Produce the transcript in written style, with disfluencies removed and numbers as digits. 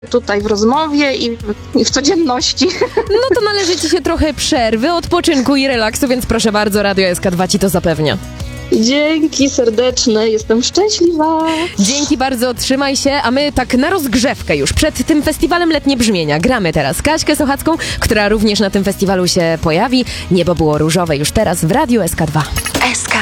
tutaj w rozmowie i w codzienności. No to należy ci się trochę przerwy, odpoczynku i relaksu, więc proszę bardzo, Radio SK2 ci to zapewnia. Dzięki serdeczne, jestem szczęśliwa. Dzięki bardzo, trzymaj się, a my tak na rozgrzewkę już przed tym festiwalem Letnie Brzmienia gramy teraz Kaśkę Sochacką, która również na tym festiwalu się pojawi. Niebo było różowe już teraz w Radiu SK2. SK.